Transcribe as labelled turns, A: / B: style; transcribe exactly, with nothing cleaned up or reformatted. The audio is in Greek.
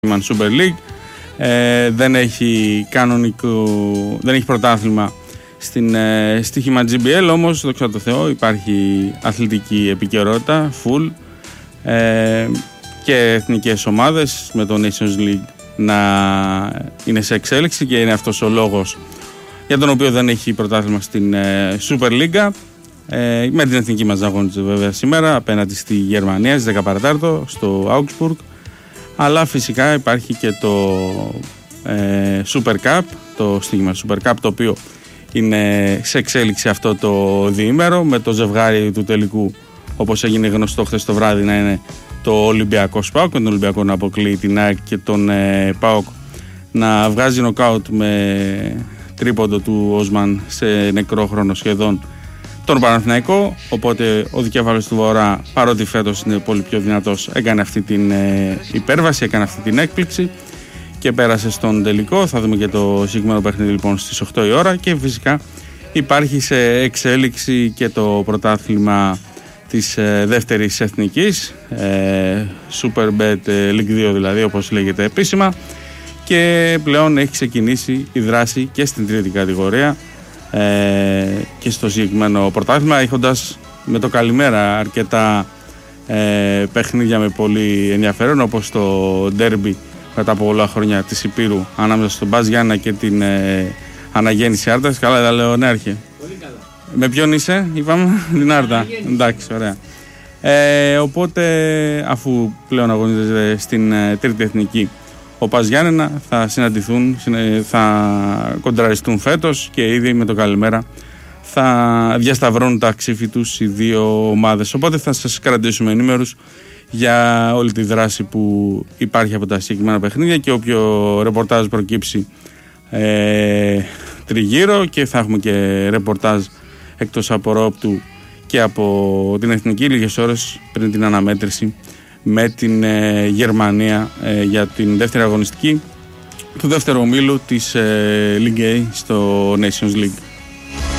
A: Super League. Ε, δεν έχει κανονικό, δεν έχει πρωτάθλημα στην ε, στοίχημα τζι μπι ελ, όμως δόξα τω Θεώ υπάρχει αθλητική επικαιρότητα full ε, και εθνικές ομάδες με το Nations League να είναι σε εξέλιξη και είναι αυτός ο λόγος για τον οποίο δεν έχει πρωτάθλημα στην ε, Super League. Ε, με την εθνική μας αγώνιζε βέβαια σήμερα απέναντι στη Γερμανία στις δέκα παρά τέταρτο στο Augsburg. Αλλά φυσικά υπάρχει και το ε, Super Cup, το στοίχημα Super Cup, το οποίο είναι σε εξέλιξη αυτό το διήμερο, με το ζευγάρι του τελικού, όπως έγινε γνωστό χθες το βράδυ, να είναι το Ολυμπιακός ΠΑΟΚ, με τον Ολυμπιακό να αποκλείει την ΑΕΚ και τον ε, ΠΑΟΚ να βγάζει νοκάουτ με τρίποντο του Όσμαν σε νεκρό χρόνο σχεδόν τον Παναθηναϊκό. Οπότε ο δικέφαλος του Βορρά, παρότι φέτος είναι πολύ πιο δυνατός, έκανε αυτή την ε, υπέρβαση, έκανε αυτή την έκπληξη και πέρασε στον τελικό. Θα δούμε και το συγκεκριμένο παιχνίδι λοιπόν στις οκτώ η ώρα. Και φυσικά υπάρχει σε εξέλιξη και το πρωτάθλημα της ε, δεύτερης εθνικής, ε, Superbet ε, League δύο δηλαδή, όπως λέγεται επίσημα, και πλέον έχει ξεκινήσει η δράση και στην τρίτη κατηγορία Ε, και στο συγκεκριμένο πρωτάθλημα, έχοντας με το καλημέρα αρκετά ε, παιχνίδια με πολύ ενδιαφέρον, όπως το ντέρμπι μετά από πολλά χρόνια της Υπήρου ανάμεσα στον Μπάζ Γιάννα και την ε, Αναγέννηση Άρτας. Καλά τα λέω, Νέαρχε?
B: Πολύ καλά.
A: Με ποιον είσαι, είπαμε? Την Άρτα. Εντάξει, ωραία. Ε, οπότε αφού πλέον αγωνίζεται στην ε, τρίτη εθνική ο Πας Γιάννενα, θα συναντηθούν, θα κοντραριστούν φέτος και ήδη με το καλημέρα θα διασταυρώνουν τα ξύφη τους οι δύο ομάδες. Οπότε θα σας κρατήσουμε ενήμερους για όλη τη δράση που υπάρχει από τα συγκεκριμένα παιχνίδια και όποιο ρεπορτάζ προκύψει ε, τριγύρω, και θα έχουμε και ρεπορτάζ εκτός απορρόπτου και από την Εθνική λίγες ώρες πριν την αναμέτρηση με την ε, Γερμανία ε, για την δεύτερη αγωνιστική του δεύτερου ομίλου της ε, Ligue A στο Nations League.